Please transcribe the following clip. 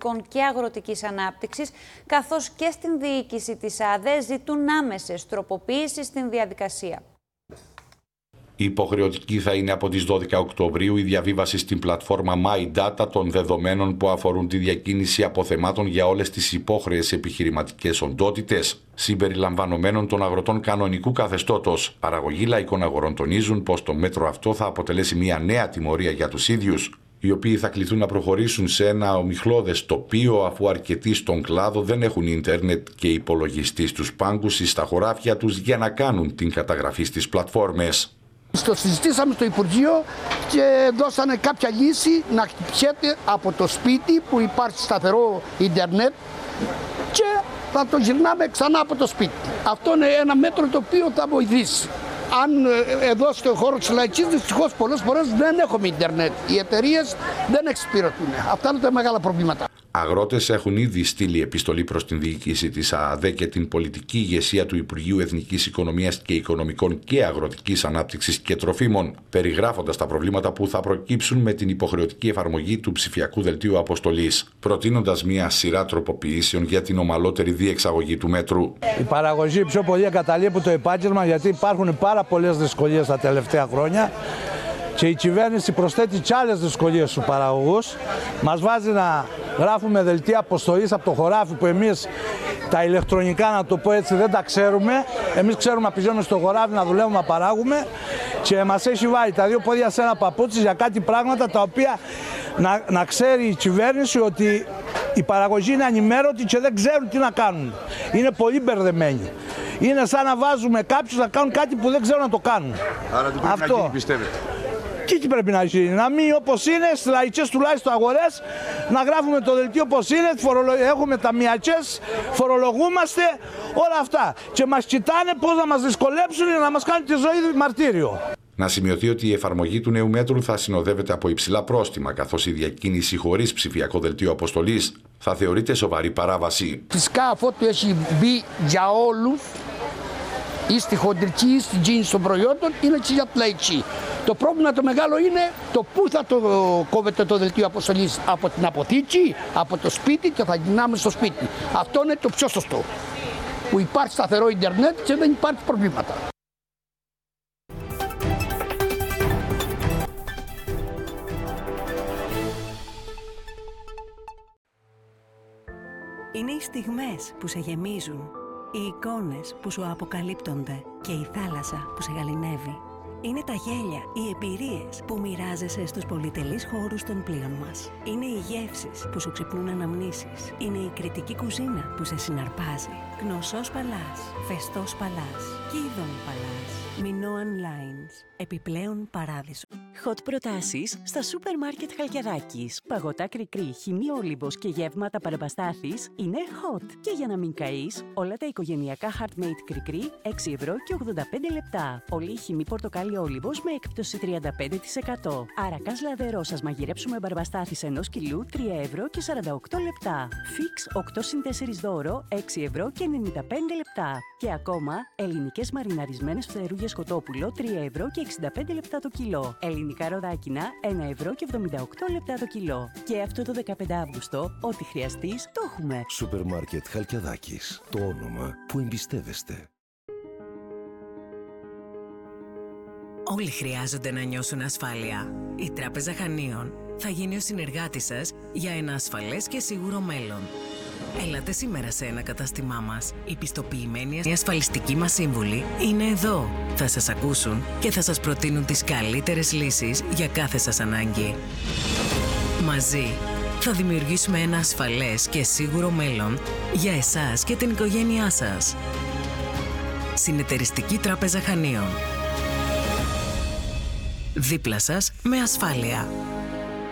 Οικονομικών και Αγροτικής Ανάπτυξης, καθώς και στην διοίκηση της ΑΔΕ ζητούν άμεσες τροποποιήσεις στην διαδικασία. Υποχρεωτική θα είναι από τις 12 Οκτωβρίου η διαβίβαση στην πλατφόρμα MyData των δεδομένων που αφορούν τη διακίνηση αποθεμάτων για όλες τις υπόχρεες επιχειρηματικές οντότητες, συμπεριλαμβανομένων των αγροτών κανονικού καθεστώτος. Παραγωγοί λαϊκών αγορών τονίζουν πως το μέτρο αυτό θα αποτελέσει μια νέα τιμωρία για τους ίδιους, οι οποίοι θα κληθούν να προχωρήσουν σε ένα ομιχλώδες τοπίο, αφού αρκετοί στον κλάδο δεν έχουν ίντερνετ και υπολογιστή στους πάγκους ή στα χωράφια τους για να κάνουν την καταγραφή στις πλατφόρμες. Το συζητήσαμε στο Υπουργείο και δώσανε κάποια λύση να χτυπιέται από το σπίτι που υπάρχει σταθερό ίντερνετ και θα το γυρνάμε ξανά από το σπίτι. Αυτό είναι ένα μέτρο το οποίο θα βοηθήσει. Αν εδώ στο χώρο της Λαϊκής δυστυχώς πολλές φορές δεν έχουμε ίντερνετ. Οι εταιρείες δεν εξυπηρετούν. Αυτά είναι τα μεγάλα προβλήματα. Αγρότες έχουν ήδη στείλει επιστολή προς την διοίκηση της ΑΑΔΕ και την πολιτική ηγεσία του Υπουργείου Εθνικής Οικονομίας και Οικονομικών και Αγροτικής Ανάπτυξης και Τροφίμων, περιγράφοντας τα προβλήματα που θα προκύψουν με την υποχρεωτική εφαρμογή του ψηφιακού δελτίου αποστολής, προτείνοντας μια σειρά τροποποιήσεων για την ομαλότερη διεξαγωγή του μέτρου. Η παραγωγή πιο πολύ εγκαταλείπει το επάγγελμα, γιατί υπάρχουν πάρα πολλές δυσκολίες τα τελευταία χρόνια. Και η κυβέρνηση προσθέτει κι άλλες δυσκολίες στους παραγωγούς. Μας βάζει να γράφουμε δελτία αποστολής από το χωράφι που εμείς τα ηλεκτρονικά, να το πω έτσι, δεν τα ξέρουμε. Εμείς ξέρουμε να πηγαίνουμε στο χωράφι να δουλεύουμε, να παράγουμε, και μας έχει βάλει τα δύο πόδια σε ένα παπούτσι για κάτι πράγματα τα οποία να ξέρει η κυβέρνηση ότι οι παραγωγοί είναι ανημέρωτοι και δεν ξέρουν τι να κάνουν. Είναι πολύ μπερδεμένοι. Είναι σαν να βάζουμε κάποιους να κάνουν κάτι που δεν ξέρουν να το κάνουν. Άρα τι πρέπει να γίνει, πιστεύετε? Τι πρέπει να γίνει? Να μείνει όπως είναι, στις λαϊκές τουλάχιστον αγορές, να γράφουμε το δελτίο όπως είναι, έχουμε ταμιακές, φορολογούμαστε, όλα αυτά. Και μας κοιτάνε πώς να μας δυσκολέψουν ή να μας κάνουν τη ζωή μαρτύριο. Να σημειωθεί ότι η εφαρμογή του νέου μέτρου θα συνοδεύεται από υψηλά πρόστιμα, καθώς η διακίνηση χωρίς ψηφιακό δελτίο αποστολής θα θεωρείται σοβαρή παράβαση. Φυσικά αυτό έχει μπει για όλους, ή στη χοντρική ή στην κίνηση των προϊόντων, είναι και για τη λαϊκή. Το πρόβλημα το μεγάλο είναι το πού θα το κόβεται το δελτίο αποστολής, από την αποθήκη, από το σπίτι, και θα γυρνάμε στο σπίτι. Αυτό είναι το πιο σωστό. Που υπάρχει σταθερό ίντερνετ και δεν υπάρχει προβλήματα. Είναι οι στιγμές που σε γεμίζουν, οι εικόνες που σου αποκαλύπτονται και η θάλασσα που σε γαληνεύει. Είναι τα γέλια, οι εμπειρίες που μοιράζεσαι στους πολυτελείς χώρους των πλοίων μας. Είναι οι γεύσεις που σου ξυπνούν αναμνήσεις. Είναι η κριτική κουζίνα που σε συναρπάζει. Γνωσός Παλάς, Φεστός Παλάς, Κίδων Παλάς, Minoan Lines. Επιπλέον παράδεισο. Hot προτάσεις στα σούπερ μάρκετ Χαλκιαδάκης. Παγωτά κρικρί, χυμή όλιβος και γεύματα παραμπαστάθης είναι hot. Και για να μην καείς, όλα τα οικογενειακά Heartmate κρικρί 6 ευρώ και 85 λεπτά. Όλη χυμή πορτοκάλι όλιβος με έκπτωση 35%. Αρακάς λαδερό, σας μαγειρέψουμε μπαρμπαστάθης 1 κιλού 3 ευρώ και 48 λεπτά. Φίξ 8/4 δώρο 6 ευρώ και 95 λεπτά. Και ακόμα ελληνικές μαριναρισμένες φτερούγες κοτόπουλο 3 ευρώ και 65 λεπτά το κιλό. Ελληνικά ροδάκινα 1 ευρώ και 78 λεπτά το κιλό. Και αυτό το 15 Αύγουστο, ό,τι χρειαστείς, το έχουμε. Σούπερ μάρκετ Χαλκιαδάκης. Το όνομα που εμπιστεύεστε. Όλοι χρειάζονται να νιώσουν ασφάλεια. Η Τράπεζα Χανίων θα γίνει ο συνεργάτης σας για ένα ασφαλές και σίγουρο μέλλον. Έλατε σήμερα σε ένα κατάστημά μας. Οι πιστοποιημένοι ασφαλιστικοί μας σύμβουλοι είναι εδώ. Θα σας ακούσουν και θα σας προτείνουν τις καλύτερες λύσεις για κάθε σας ανάγκη. Μαζί θα δημιουργήσουμε ένα ασφαλές και σίγουρο μέλλον για εσάς και την οικογένειά σας. Συνεταιριστική Τράπεζα Χανίων. Δίπλα σας με ασφάλεια.